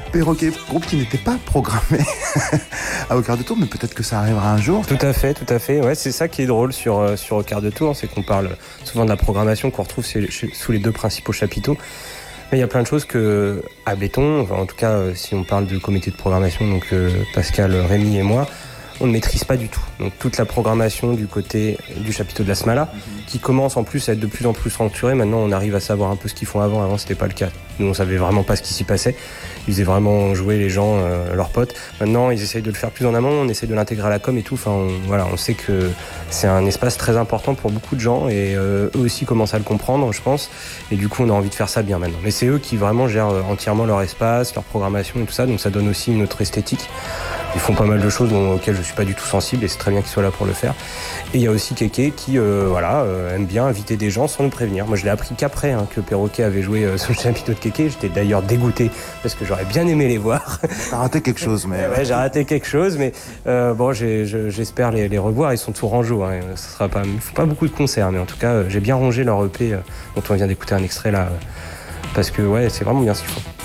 Perroquet, groupe qui n'était pas programmé à Au Quart de Tour, mais peut-être que ça arrivera un jour. Tout à fait. Ouais, c'est ça qui est drôle sur Au Quart de Tour, c'est qu'on parle souvent de la programmation qu'on retrouve sous les deux principaux chapiteaux. Mais il y a plein de choses que, admettons, enfin, en tout cas, si on parle de comité de programmation, donc Pascal, Rémi et moi, on ne maîtrise pas du tout. Donc toute la programmation du côté du chapiteau de la Smala, qui commence en plus à être de plus en plus structurée. Maintenant, on arrive à savoir un peu ce qu'ils font avant. Avant, c'était pas le cas. Nous, on savait vraiment pas ce qui s'y passait. Ils faisaient vraiment jouer les gens, leurs potes. Maintenant, ils essayent de le faire plus en amont. On essaie de l'intégrer à la com et tout. Enfin, on sait que c'est un espace très important pour beaucoup de gens et eux aussi commencent à le comprendre, je pense. Et du coup, on a envie de faire ça bien maintenant. Mais c'est eux qui vraiment gèrent entièrement leur espace, leur programmation et tout ça. Donc, ça donne aussi une autre esthétique. Ils font pas mal de choses auxquelles je suis pas du tout sensible et c'est très bien qu'ils soient là pour le faire. Et il y a aussi Kéké qui aime bien inviter des gens sans nous prévenir. Moi je l'ai appris qu'après que Perroquet avait joué sur le chapiteau de Kéké. J'étais d'ailleurs dégoûté parce que j'aurais bien aimé les voir. T'as raté quelque chose, mais... Ouais, j'ai raté quelque chose, mais j'espère les revoir. Ils sont tout rangeaux. Ça sera pas, il faut pas beaucoup de concerts, mais en tout cas j'ai bien rongé leur EP dont on vient d'écouter un extrait là parce que ouais, c'est vraiment bien ce qu'ils font.